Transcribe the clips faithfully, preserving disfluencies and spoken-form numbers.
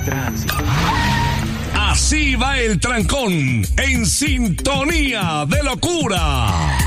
Tránsito. Así va el trancón, en sintonía de locura.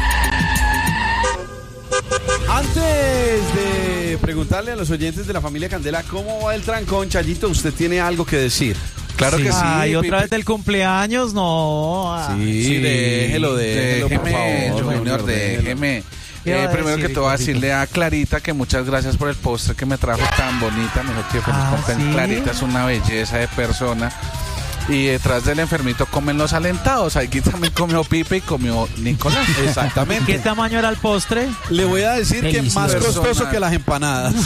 Antes de preguntarle a los oyentes de la familia Candela cómo va el trancón, Chayito, usted tiene algo que decir. Claro sí. que sí. Ay, otra Pipe. vez del cumpleaños, no. Sí, sí, déjelo, déjelo, déjeme, por favor, Junior, déjeme. Eh, primero que todo, decirle a Clarita que muchas gracias por el postre que me trajo tan bonita. Me dijo que feliz Ah, cumpleaños. ¿sí? Clarita es una belleza de persona. Y detrás del enfermito comen los alentados. Aquí también comió Pipe y comió Nicolás. Exactamente. ¿Qué tamaño era el postre? Le voy a decir Delicioso. que más costoso Personal. que las empanadas.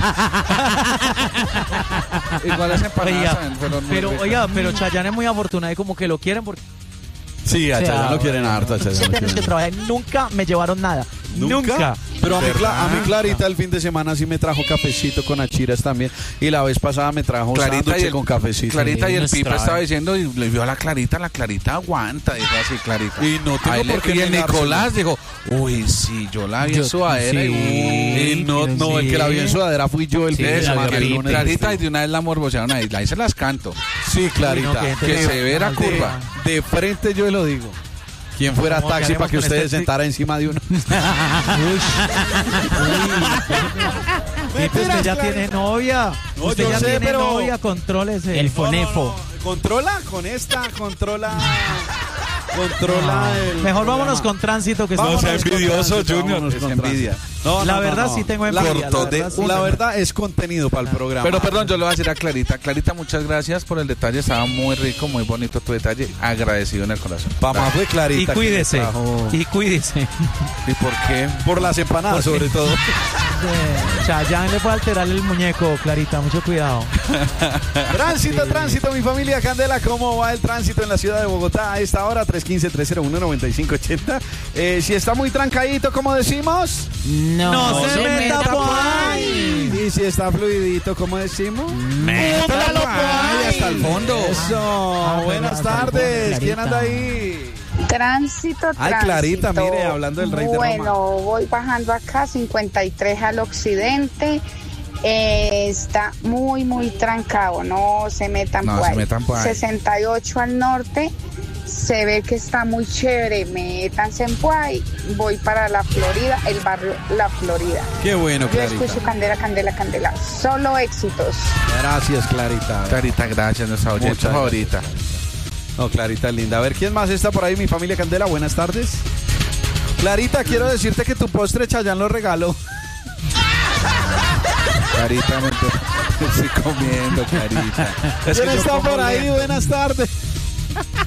Igual las empanadas Oiga, también fueron muy pero, ricas. oiga, pero Chayanne es muy afortunado y como que lo quieren porque Sí, a O sea, Chayanne lo quieren harto. A Chayanne siete lo años que quieren. trabajé, nunca me llevaron nada. Nunca. Pero a mí, Cla- a mí ¿Verdad? Clarita el fin de semana sí me trajo cafecito con achiras también. Y la vez pasada me trajo Clarita sándwich y el, con cafecito. Clarita y el Nos Pipe trae. estaba diciendo y le vio a la Clarita, la Clarita aguanta, dijo así Clarita. Y no tengo Ahí le- por qué y el negárselo. Nicolás dijo, uy, sí, yo la vi en Yo- sudadera sí. y uy. Y no, no, el que la vio en sudadera fui yo el Sí, fin de Eso, la semana. vi que el ahorita. lunes. Clarita y de una vez la morbosearon ahí, ahí se las canto. Sí, Clarita. Uy, no, que Que gente severa de- curva. De frente yo lo digo. ¿Quién fuera ¿Cómo taxi que para que haremos con usted este sentara encima de uno? Pipe, usted ya tiene novia. No, usted yo ya sé, tiene pero- novia, contrólese. El fonefo. Controla con esta, controla. Controla el. Mejor programa. vámonos con tránsito que Vámonos estamos- con tránsito, vámonos es con envidia. tránsito. No, La no, no, verdad no. sí tengo La- envidia. cortó la de verdad sí. La verdad es contenido para el programa. Pero perdón, yo le voy a decir a Clarita, Clarita, muchas gracias por el detalle, estaba muy rico, muy bonito tu detalle, agradecido en el corazón. Papá fue Y Clarita. que me cuídese. trajo- Y cuídese. ¿Y por qué? Por las empanadas, sobre todo. Eh, Chayanne le puede alterar el muñeco, Clarita. Mucho cuidado. Tránsito, tránsito, mi familia Candela. ¿Cómo va el tránsito en la ciudad de Bogotá a esta hora? tres uno cinco, tres cero uno, nueve cinco ocho cero. Eh, si está muy trancadito, ¿cómo decimos? No, No se meta por ahí. Y si está fluidito, ¿cómo decimos? Métalo por ahí. hasta el fondo. Eso. Buenas Clarita. tardes. ¿Quién anda ahí? Tránsito, Ay, tránsito. Clarita, mire, hablando del rey de Roma. Bueno, voy bajando acá, cincuenta y tres al occidente. Eh, está muy, muy trancado, no se metan No por se ahí. metan por ahí. sesenta y ocho al norte, se ve que está muy chévere, métanse en Puay. Voy para la Florida, el barrio La Florida. Qué bueno, Yo Clarita. escucho Candela, Candela, Candela. Solo éxitos. Gracias, Clarita. Clarita, gracias, nuestra oyente Muchas favorita. No, Clarita linda. A ver, ¿quién más está por ahí? Mi familia Candela, buenas tardes. Clarita, quiero decirte que tu postre Chayanne lo regaló. Clarita, me estoy comiendo, Clarita. Es ¿Quién que yo está como por ahí? lento. Buenas tardes.